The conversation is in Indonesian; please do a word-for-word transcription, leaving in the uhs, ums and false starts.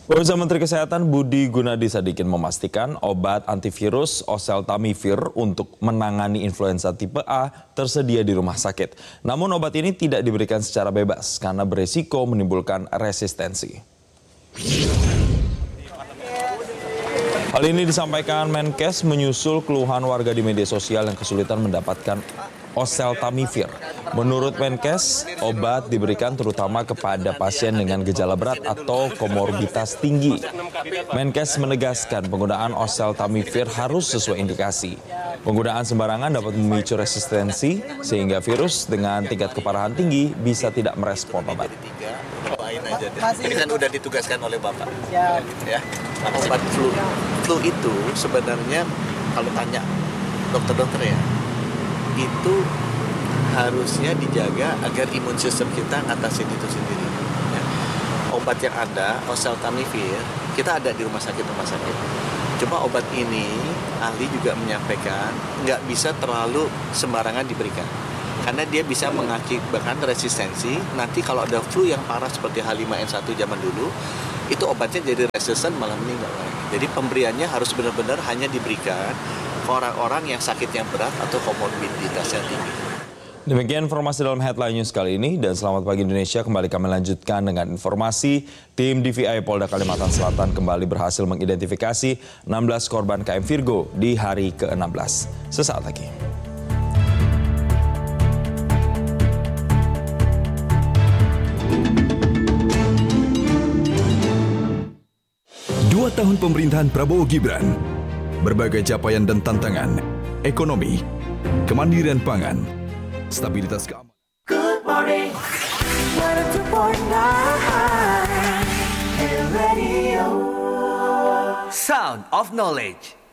Pemirsa, Menteri Kesehatan Budi Gunadi Sadikin memastikan obat antivirus oseltamivir untuk menangani influenza tipe A tersedia di rumah sakit. Namun obat ini tidak diberikan secara bebas karena beresiko menimbulkan resistensi. Hal ini disampaikan Menkes menyusul keluhan warga di media sosial yang kesulitan mendapatkan oseltamivir. Menurut Menkes, obat diberikan terutama kepada pasien dengan gejala berat atau komorbitas tinggi. Menkes menegaskan penggunaan oseltamivir harus sesuai indikasi. Penggunaan sembarangan dapat memicu resistensi sehingga virus dengan tingkat keparahan tinggi bisa tidak merespon obat. Ini kan udah ditugaskan oleh Bapak. Ya. Ya. Obat flu, flu itu sebenarnya kalau tanya dokter-dokter ya, itu harusnya dijaga agar imun sistem kita ngatasin itu sendiri. Ya. Obat yang ada, oseltamivir, kita ada di rumah sakit-rumah sakit. Cuma obat ini, ahli juga menyampaikan, nggak bisa terlalu sembarangan diberikan. Karena dia bisa mengakibatkan resistensi. Nanti kalau ada flu yang parah seperti H lima N satu zaman dulu, itu obatnya jadi resisten malah meninggal. Jadi pemberiannya harus benar-benar hanya diberikan ke orang-orang yang sakitnya berat atau komorbiditasnya tinggi. Demikian informasi dalam Headline News kali ini, dan selamat pagi Indonesia. Kembali kami lanjutkan dengan informasi. Tim D V I Polda Kalimantan Selatan kembali berhasil mengidentifikasi enam belas korban K M Virgo di hari ke enam belas. Sesaat lagi. Dua tahun pemerintahan Prabowo Gibran, berbagai capaian dan tantangan, ekonomi, kemandirian pangan, stabilitas keamanan. Good morning, one oh two point nine Radio. Sound of Knowledge.